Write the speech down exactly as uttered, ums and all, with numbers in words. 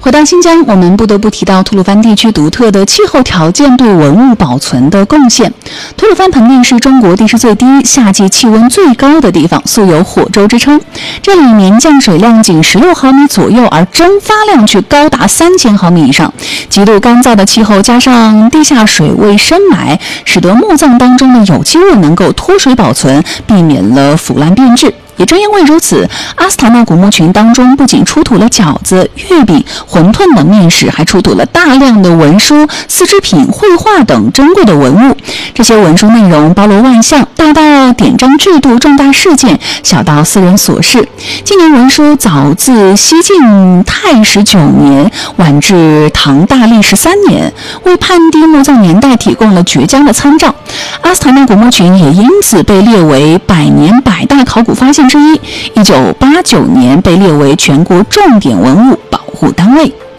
回到新疆，我们不得不提到吐鲁番地区独特的气候条件对文物保存的贡献。吐鲁番盆地是中国地势最低、夏季气温最高的地方，素有火州之称。这里年降水量仅十六毫米左右，而蒸发量却高达三千毫米以上。极度干燥的气候加上地下水位深埋，使得墓葬当中的有机物能够脱水保存，避免了腐烂变质。也正因为如此，阿斯塔纳古墓群当中不仅出土了饺子、月饼、馄饨等面食，还出土了大量的文书、丝织品、绘画等珍贵的文物。这些文书内容包罗万象，大到典章制度、重大事件，小到私人琐事。今年文书早自西晋太十九年，晚至唐大历十三年，为判定墓葬年代提供了绝佳的参照。阿斯塔纳古墓群也因此被列为百年百大考古发现之一，一九八九年被列为全国重点文物保护单位。